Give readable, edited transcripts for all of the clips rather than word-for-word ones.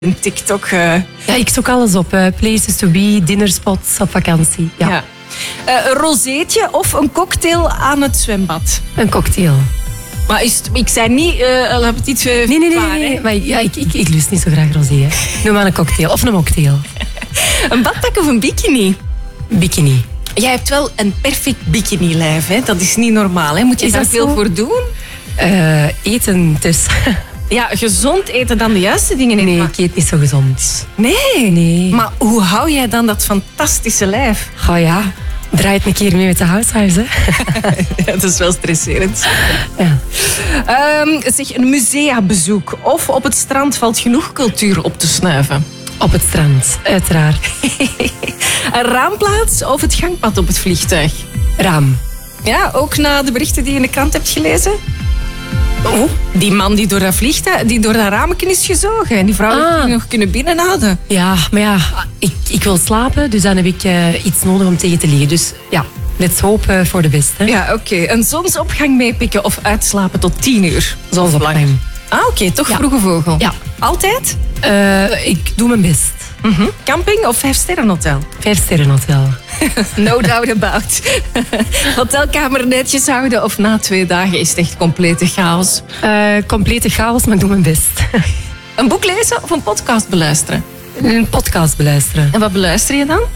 in TikTok. Ja, ik zoek alles op. Places to be, dinnerspots op vakantie. Ja. Een rozeetje of een cocktail aan het zwembad? Een cocktail. Maar ik zei niet Le Petit Nee. Maar ja, ik lust niet zo graag rosé. Hè. Noem maar een cocktail of een mocktail. Een badpak of een bikini? Bikini. Jij hebt wel een perfect bikini-lijf, hè? Dat is niet normaal, hè? Moet je Is daar dat veel zo? voor doen? Eten dus. Ja, gezond eten dan de juiste dingen in. Nee, ik eet niet zo gezond. Nee. Maar hoe hou jij dan dat fantastische lijf? Oh ja, draai het een keer mee met de househuis, hè. Ja, dat is wel stresserend. Ja. Zeg, een museabezoek of op het strand valt genoeg cultuur op te snuiven? Op het strand, uiteraard. Een raamplaats of het gangpad op het vliegtuig? Raam. Ja, ook na de berichten die je in de krant hebt gelezen? Oh, die man die door dat vliegtuig, die door dat raamje is gezogen. En die vrouw heeft nog kunnen binnenhouden. Ja, maar ja, ik wil slapen, dus dan heb ik iets nodig om tegen te liggen. Dus ja, let's hope voor de best. Hè. Ja, oké. Een zonsopgang meepikken of uitslapen tot 10 uur? Zonsopgang. Oké, toch Ja. vroege vogel. Ja. Altijd? Ik doe mijn best. Camping of 5-sterrenhotel? 5-sterren hotel. No doubt about. Hotelkamer netjes houden of na 2 dagen is het echt complete chaos? Complete chaos, maar ik doe mijn best. Een boek lezen of een podcast beluisteren? Een podcast beluisteren. En wat beluister je dan?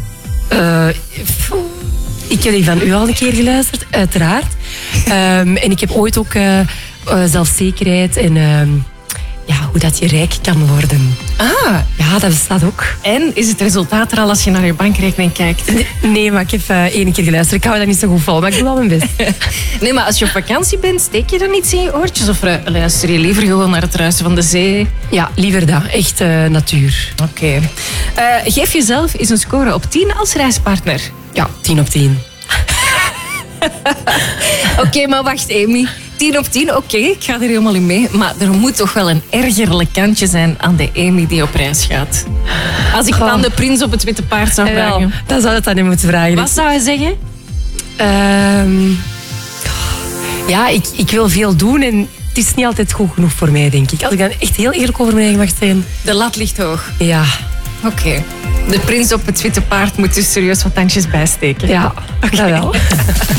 Ik heb die van u al een keer geluisterd, uiteraard. En ik heb ooit ook zelfzekerheid en hoe dat je rijk kan worden. Ah, Ja, dat bestaat ook. en is het resultaat er al als je naar je bankrekening kijkt? Nee, maar ik heb 1 keer geluisterd. Ik hou dat niet zo goed vol, maar ik doe wel mijn best. Nee, maar als je op vakantie bent, steek je dan iets in je oortjes? Of luister je liever gewoon naar het ruisen van de zee? Ja, liever dat. Echt natuur. Oké. Geef jezelf eens een score op 10 als reispartner. Ja, 10 op 10. Oké, maar wacht, Amy. 10 op 10, oké, ik ga er helemaal in mee. Maar er moet toch wel een ergerlijk kantje zijn aan de Amy die op reis gaat. Als ik dan de prins op het witte paard zou vragen. Dan zou het dan niet moeten vragen. Wat zou je zeggen? Ja, ik wil veel doen en het is niet altijd goed genoeg voor mij, denk ik. Als ik dan echt heel eerlijk over mij mag zijn. De lat ligt hoog. Ja. Oké. De prins op het witte paard moet dus serieus wat tandjes bijsteken. Ja, dat wel.